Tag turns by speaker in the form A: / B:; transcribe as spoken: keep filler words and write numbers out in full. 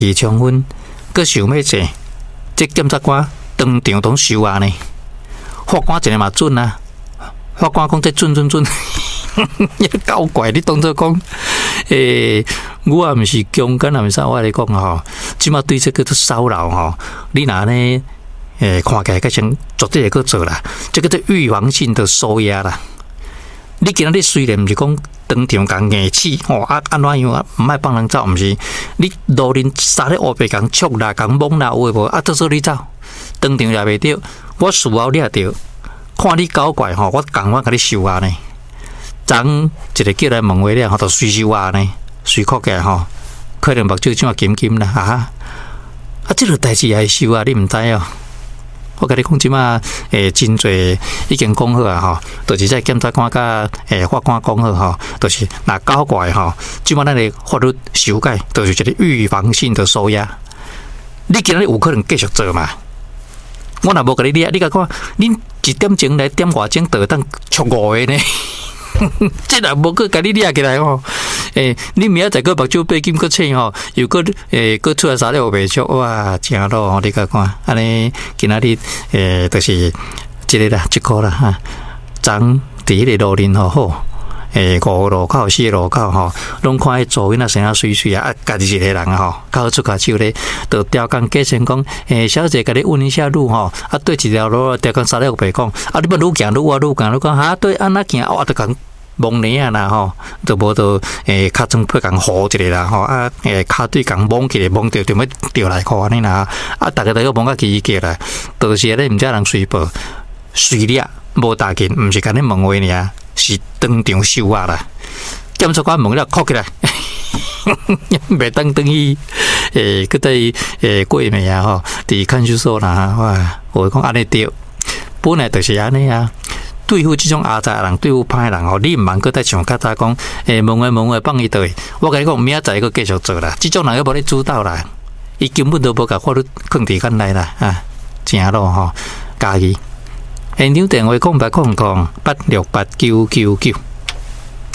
A: 二充分，佮想要坐，这检察官当场都收啊呢。法官一个嘛准啊，法官讲这准准准，也够怪！你当作讲，诶、欸，我也毋是强奸，也毋是啥，我来讲吼，即马对这个做骚扰吼，你若呢，诶、欸，看起来个像绝对会去做啦，这个叫预防性的收押啦。你今仔日虽然毋是讲当场共硬起，吼啊安怎样啊，毋爱放人走，毋是你路人杀咧乌白共触啦、共摸啦，有诶无？啊，到时候你走，当场也袂着，我事后掠着，看你搞怪吼，我共我甲你收押呢。昨一个叫来问话了，吼，就随收押呢，随哭起来吼，可能目睭怎啊金金啦，啊啊，即个代志也是收啊，你毋知哦。我甲你讲，即马诶真侪已经讲好啊，吼，就是在检察官甲诶法官讲好吼，就是若搞怪吼，即马咱的法律修改，就是一个预防性的收押。你今日有可能继续做嘛？我若无甲你理，你甲看，恁一点钟来点外钟，就当出五个呢？即若无去甲你掠起来吼，诶、欸，你明仔载个目睭背金个切吼，又个诶个出来啥了袂错哇，正咯，你甲看，安尼今仔日诶，就是即个啦，即个啦哈，昨伫迄个路林吼好，诶、欸，五个路口、四个路口吼，拢看迄做囡仔生啊水水啊，啊，家己一个人吼，靠出骹手咧，就调工计算讲，诶、欸，小姐甲你问一下路吼，啊，对一条路调工啥了袂讲，啊，你要愈行愈我愈行，你讲哈对，安那行，我就讲。蒙泥啊啦吼，就无就诶，脚床配共糊一个啦吼，啊诶，脚对共蒙起来，蒙着就要掉来看安尼啦，啊，大家都要蒙个奇奇啦，到时咧毋知人随报随掠，无大件，毋是甲你问话尔，是当场收啊啦。检察官问了，哭起来，袂当等于诶，佮在诶过暝啊吼，伫看守所啦，哇，我讲安尼对，本来就是安尼啊。对付这种阿杂人，对付歹人吼，你毋茫搁再像较早讲，诶，问话问话放伊倒去，我甲你讲，明仔载佫继续做啦。这种人又无咧主导啦，伊根本都无甲法律放伫眼内啦，啊，正咯吼，家己。现场电话空白空空八六八九九九。